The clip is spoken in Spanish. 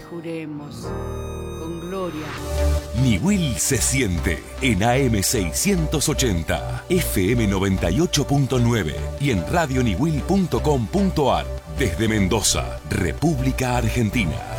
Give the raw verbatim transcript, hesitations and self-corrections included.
juremos con gloria. Niwil se siente en A M seiscientos ochenta, F M noventa y ocho punto nueve y en radio niwil punto com punto ar desde Mendoza, República Argentina.